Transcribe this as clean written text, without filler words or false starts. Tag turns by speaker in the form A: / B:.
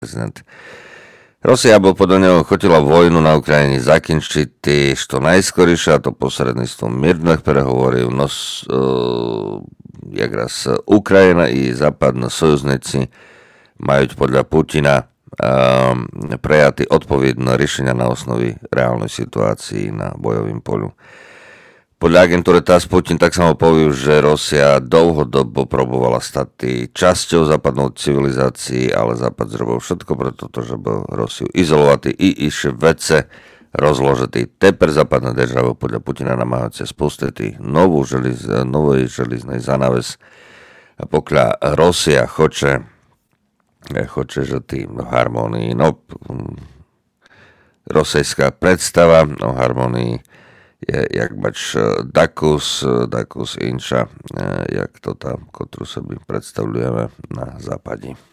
A: Prezident Rosja bo podľa neho хотіла війну на Україні закінчити що найскоріше, а то посередництвом мирних переговорів. Но якраз Україна і западні союзниці мають podľa Putina prejaty odpovedné riešenia na osnovi reálnej situácii na bojovým polu. Podľa agentúry TASS Putin tak samo povie, že Rosia dlhodobo probovala stať časťou západnou civilizácii, ale Západ zrobil všetko preto, żeby Rosiu izolovati i iše vece rozložiti. Teper západné države podľa Putina namáhajú spustiti novej železnej zánaves. A pokiaľ Rosia hoče žiti v harmonii, rosejská predstava o harmonii je jak bač dakus inša, jak to tam, ktorú sobie predstavujeme na západe.